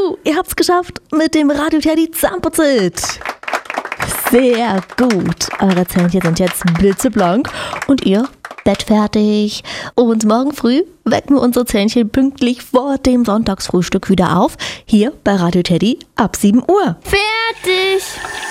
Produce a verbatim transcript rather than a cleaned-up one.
Juhu, ihr habt's geschafft mit dem Radio Teddy Zahnputzit. Sehr gut. Eure Zähnchen sind jetzt blitzeblank und ihr bettfertig. Und morgen früh wecken wir unsere Zähnchen pünktlich vor dem Sonntagsfrühstück wieder auf. Hier bei Radio Teddy ab sieben Uhr. Fertig!